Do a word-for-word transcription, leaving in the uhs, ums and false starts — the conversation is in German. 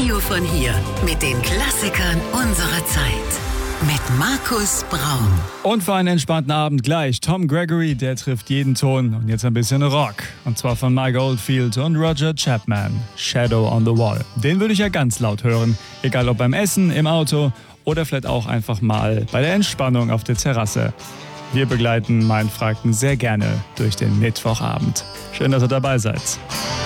Radio von hier mit den Klassikern unserer Zeit. Mit Markus Braun. Und für einen entspannten Abend gleich Tom Gregory, der trifft jeden Ton. Und jetzt ein bisschen Rock. Und zwar von Mike Oldfield und Roger Chapman. Shadow on the Wall. Den würde ich ja ganz laut hören. Egal ob beim Essen, im Auto oder vielleicht auch einfach mal bei der Entspannung auf der Terrasse. Wir begleiten meinen Franken sehr gerne durch den Mittwochabend. Schön, dass ihr dabei seid.